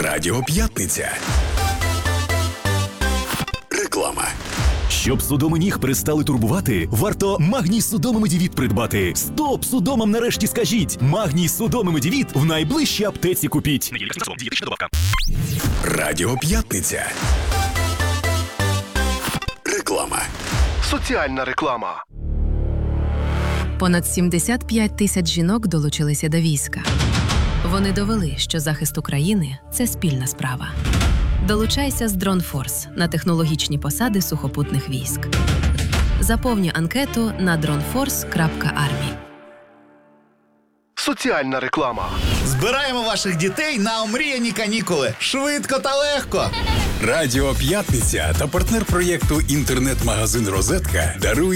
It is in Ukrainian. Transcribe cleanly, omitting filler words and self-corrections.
Радіо П'ятниця. Реклама. Щоб судоми ніг перестали турбувати, варто Магній Судоми Медівіт придбати. Стоп! Судомам нарешті скажіть! Магній Судоми Медівіт в найближчій аптеці купіть. Радіо П'ятниця. Реклама. Соціальна реклама. Понад 75 тисяч жінок долучилися до війська. Вони довели, що захист України – це спільна справа. Долучайся з DroneForce на технологічні посади сухопутних військ. Заповнюй анкету на droneforce.army. Соціальна реклама. Збираємо ваших дітей на омріяні канікули. Швидко та легко. Радіо П'ятниця та партнер проєкту інтернет-магазин «Розетка» дарує